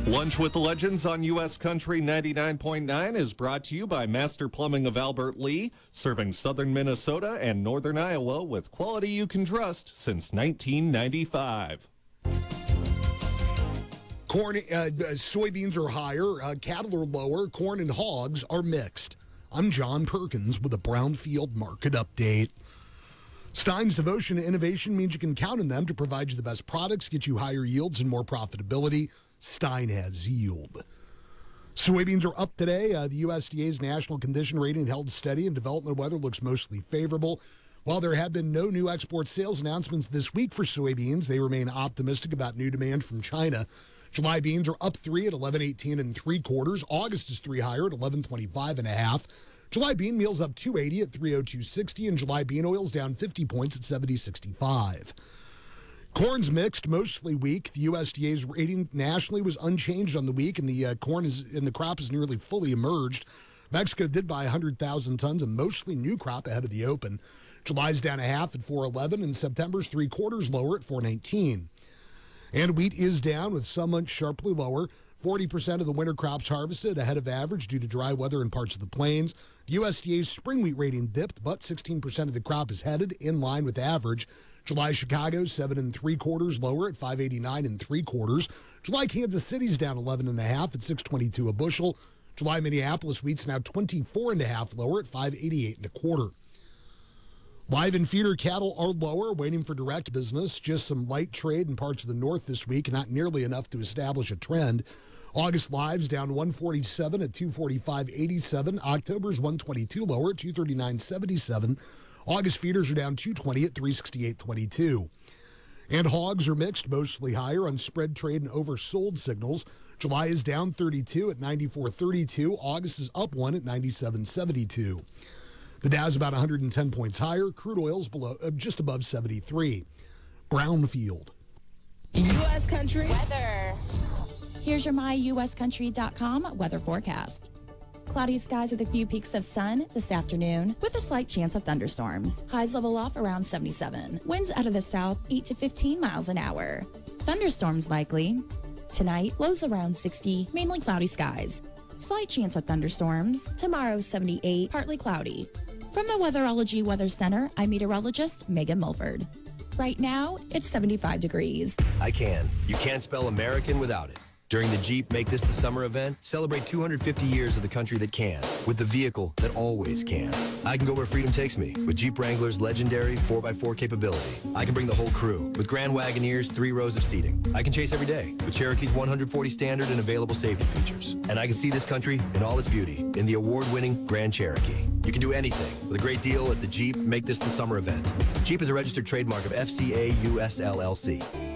Lunch with the Legends on U.S. Country 99.9 is brought to you by Master Plumbing of Albert Lee, serving southern Minnesota and northern Iowa with quality you can trust since 1995. Corn, soybeans are higher, cattle are lower, corn and hogs are mixed. I'm John Perkins with a Brownfield Market Update. Stein's devotion to innovation means you can count on them to provide you the best products, get you higher yields and more profitability. Stein has yield. Soybeans are up today. The USDA's national condition rating held steady and development weather looks mostly favorable. While there have been no new export sales announcements this week for soybeans, they remain optimistic about new demand from China. July beans are up 3 at 11.18 3/4. August is 3 higher at 11.25 1/2. July bean meal's up 2.80 at 3.0260, and July bean oil's down 50 points at 70.65. Corn's mixed, mostly weak. The USDA's rating nationally was unchanged on the week, and the crop is nearly fully emerged. Mexico did buy 100,000 tons of mostly new crop ahead of the open. July's down 1/2 at 4.11, and September's 3/4 lower at 4.19. And wheat is down, with some months sharply lower. 40% of the winter crops harvested ahead of average due to dry weather in parts of the plains. The USDA's spring wheat rating dipped, but 16% of the crop is headed in line with average. July Chicago 7 3/4 lower at 5.89 3/4. July Kansas City's down 11.5 at 6.22 a bushel. July Minneapolis wheat's now 24.5 lower at 5.88 1/4. Live and feeder cattle are lower, waiting for direct business. Just some light trade in parts of the north this week, not nearly enough to establish a trend. August live's down 147 at 245.87. October's 122 lower at 239.77. August feeders are down 220 at 368.22. And hogs are mixed, mostly higher on spread trade and oversold signals. July is down 32 at 94.32. August is up 1 at 97.72. The Dow's about 110 points higher. Crude oil's just above 73. Brownfield. U.S. Country weather. Here's your myuscountry.com weather forecast. Cloudy skies with a few peaks of sun this afternoon with a slight chance of thunderstorms. Highs level off around 77. Winds out of the south 8 to 15 miles an hour. Thunderstorms likely. Tonight, lows around 60, mainly cloudy skies. Slight chance of thunderstorms. Tomorrow, 78, partly cloudy. From the Weatherology Weather Center, I'm meteorologist Megan Mulford. Right now, it's 75 degrees. I can. You can't spell American without it. During the Jeep Make This the Summer event, celebrate 250 years of the country that can, with the vehicle that always can. I can go where freedom takes me, with Jeep Wrangler's legendary 4x4 capability. I can bring the whole crew, with Grand Wagoneer's 3 rows of seating. I can chase every day, with Cherokee's 140 standard and available safety features. And I can see this country in all its beauty, in the award-winning Grand Cherokee. You can do anything with a great deal at the Jeep Make This the Summer event. Jeep is a registered trademark of FCA US LLC.